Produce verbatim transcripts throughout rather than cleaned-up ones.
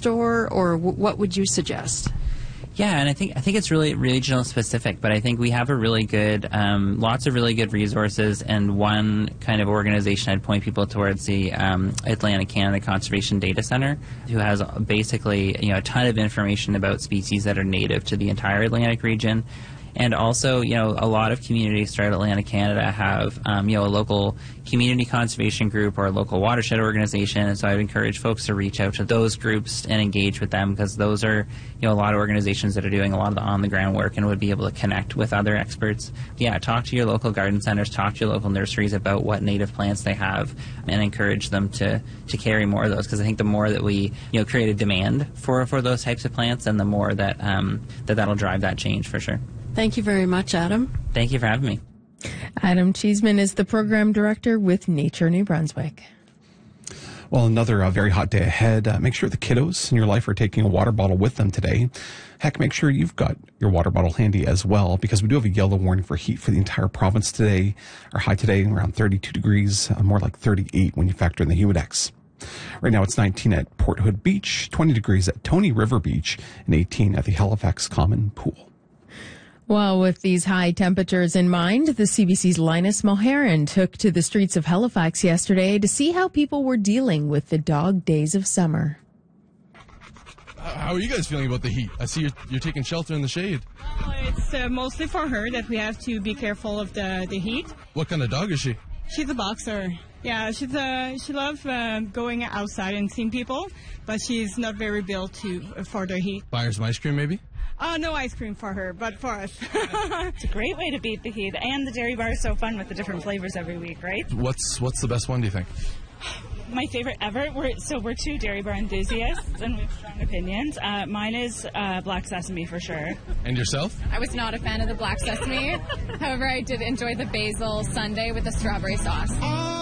store, or w- what would you suggest? Yeah, and I think I think it's really regional specific, but I think we have a really good, um, lots of really good resources, and one kind of organization I'd point people towards, the um, Atlantic Canada Conservation Data Center, who has basically, you know, a ton of information about species that are native to the entire Atlantic region. And also, you know, a lot of communities throughout Atlantic Canada have, um, you know, a local community conservation group or a local watershed organization. And so I'd encourage folks to reach out to those groups and engage with them, because those are, you know, a lot of organizations that are doing a lot of the on-the-ground work and would be able to connect with other experts. Yeah, talk to your local garden centers, talk to your local nurseries about what native plants they have, and encourage them to, to carry more of those, because I think the more that we, you know, create a demand for, for those types of plants, and the more that, um, that that'll drive that change for sure. Thank you very much, Adam. Thank you for having me. Adam Cheeseman is the program director with Nature New Brunswick. Well, another uh, very hot day ahead. Uh, make sure the kiddos in your life are taking a water bottle with them today. Heck, make sure you've got your water bottle handy as well, because we do have a yellow warning for heat for the entire province today. Our high today around thirty-two degrees, uh, more like thirty-eight when you factor in the humidex. Right now it's nineteen at Port Hood Beach, twenty degrees at Tony River Beach, and eighteen at the Halifax Common Pool. Well, with these high temperatures in mind, the C B C's Linus Mulheron took to the streets of Halifax yesterday to see how people were dealing with the dog days of summer. How are you guys feeling about the heat? I see you're, you're taking shelter in the shade. Well, it's uh, mostly for her that we have to be careful of the, the heat. What kind of dog is she? She's a boxer. Yeah, she's uh, she loves uh, going outside and seeing people, but she's not very built to for the heat. Buy her some ice cream, maybe? Uh, no ice cream for her, but for us. It's a great way to beat the heat, and the dairy bar is so fun with the different flavors every week, right? What's what's the best one, do you think? My favorite ever. We're, so we're two dairy bar enthusiasts, and we have strong opinions. Uh, mine is uh, black sesame for sure. And yourself? I was not a fan of the black sesame. However, I did enjoy the basil sundae with the strawberry sauce.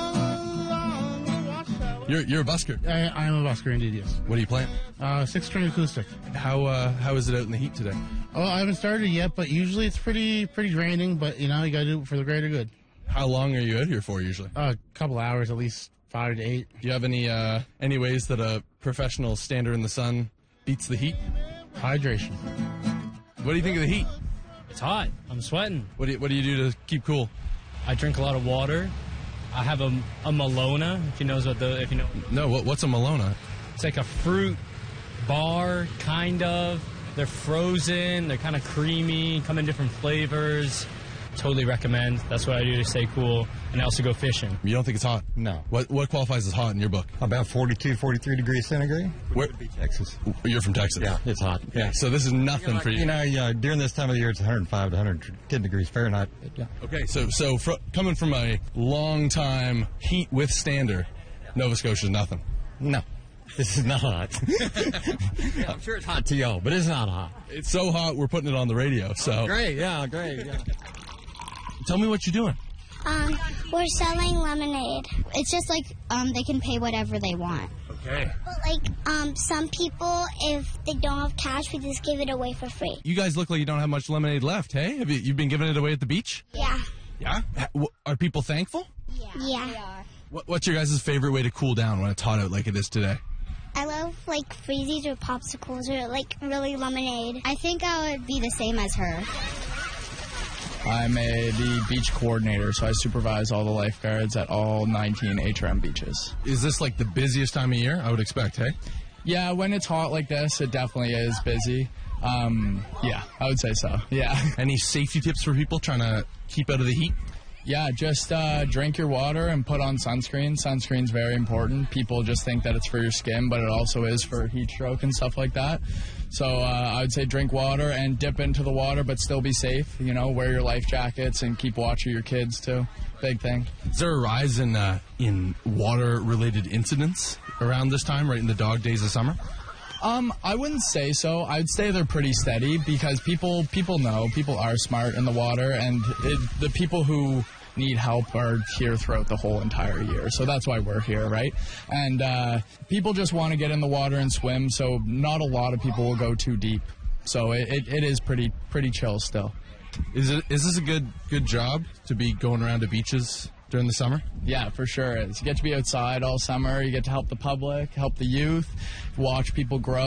You're you're a busker. I, I'm a busker indeed, yes. What are you playing? Uh, six-string acoustic. How uh, how is it out in the heat today? Oh, I haven't started yet, but usually it's pretty pretty draining. But you know, you got to do it for the greater good. How long are you out here for usually? Uh, a couple hours, at least five to eight. Do you have any uh, any ways that a professional stander in the sun beats the heat? Hydration. What do you think of the heat? It's hot. I'm sweating. What do you, what do you do to keep cool? I drink a lot of water. I have a, a Malona, if you knows what the if you know. No, what, what's a Malona? It's like a fruit bar, kind of. They're frozen. They're kind of creamy. Come in different flavors. Totally recommend. That's what I do to stay cool. And I also go fishing. You don't think it's hot? No. What what qualifies as hot in your book? About forty-two, forty-three degrees centigrade. Where? Texas. You're from Texas? Yeah, it's hot. Yeah. So this is nothing you know, for you. You know, yeah, during this time of the year, it's one hundred five to one hundred ten degrees Fahrenheit. Yeah. Okay, so so fr- coming from a long time heat withstander, Nova Scotia is nothing. No. This is not hot. Yeah, I'm sure it's hot to y'all, but it's not hot. It's so hot we're putting it on the radio. So oh, great, yeah, great. Yeah. Tell me what you're doing. Um, we're selling lemonade. It's just like um, they can pay whatever they want. Okay. But like um, some people, if they don't have cash, we just give it away for free. You guys look like you don't have much lemonade left. Hey, have you you've been giving it away at the beach? Yeah. Yeah. Are people thankful? Yeah. Yeah. They are. What, what's your guys' favorite way to cool down when it's hot out like it is today? I love like freezies or popsicles or like really lemonade. I think I would be the same as her. I'm a the beach coordinator, so I supervise all the lifeguards at all nineteen H R M beaches. Is this like the busiest time of year? I would expect, hey? Yeah, when it's hot like this, it definitely is busy. Um, yeah, I would say so. Yeah. Any safety tips for people trying to keep out of the heat? Yeah, just uh, drink your water and put on sunscreen. Sunscreen's very important. People just think that it's for your skin, but it also is for heat stroke and stuff like that. So uh, I would say drink water and dip into the water, but still be safe. You know, wear your life jackets and keep watch of your kids too. Big thing. Is there a rise in uh, in water-related incidents around this time, right in the dog days of summer? Um, I wouldn't say so. I'd say they're pretty steady because people people know, people are smart in the water, and it, the people who need help are here throughout the whole entire year. So that's why we're here, right? And uh, people just want to get in the water and swim, so not a lot of people will go too deep. So it, it, it is pretty pretty chill still. Is it is this a good good job to be going around to beaches during the summer? Yeah, for sure. It's, you get to be outside all summer. You get to help the public, help the youth, watch people grow.